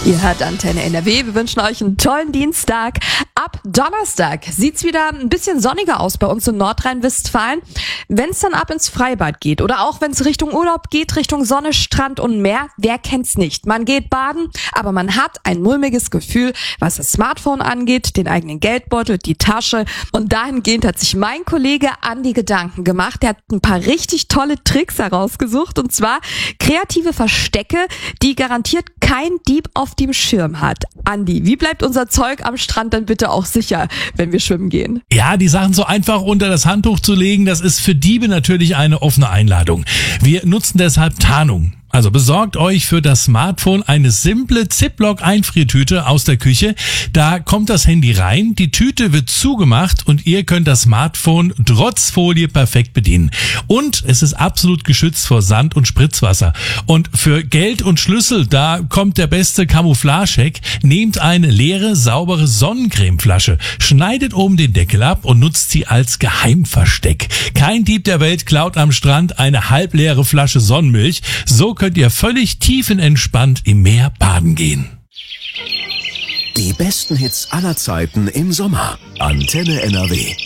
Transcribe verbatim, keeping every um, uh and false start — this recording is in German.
Ihr hört Antenne N R W. Wir wünschen euch einen tollen Dienstag. Ab Donnerstag sieht's wieder ein bisschen sonniger aus bei uns in Nordrhein-Westfalen. Wenn es dann ab ins Freibad geht oder auch wenn es Richtung Urlaub geht, Richtung Sonne, Strand und Meer, wer kennt's nicht? Man geht baden, aber man hat ein mulmiges Gefühl, was das Smartphone angeht, den eigenen Geldbeutel, die Tasche. Und dahingehend hat sich mein Kollege Andi Gedanken gemacht. Der hat ein paar richtig tolle Tricks herausgesucht, und zwar kreative Verstecke, die garantiert kein Dieb auf dem Schirm hat. Andi, wie bleibt unser Zeug am Strand dann bitte auch sicher, wenn wir schwimmen gehen? Ja, die Sachen so einfach unter das Handtuch zu legen, das ist für Diebe natürlich eine offene Einladung. Wir nutzen deshalb Tarnung. Also besorgt euch für das Smartphone eine simple Ziploc-Einfriertüte aus der Küche. Da kommt das Handy rein, die Tüte wird zugemacht und ihr könnt das Smartphone trotz Folie perfekt bedienen. Und es ist absolut geschützt vor Sand und Spritzwasser. Und für Geld und Schlüssel, da kommt der beste Camouflage-Hack. Nehmt eine leere, saubere Sonnencremeflasche, schneidet oben den Deckel ab und nutzt sie als Geheimversteck. Kein Dieb der Welt klaut am Strand eine halbleere Flasche Sonnenmilch. So könnt ihr völlig tiefenentspannt im Meer baden gehen. Die besten Hits aller Zeiten im Sommer. Antenne N R W.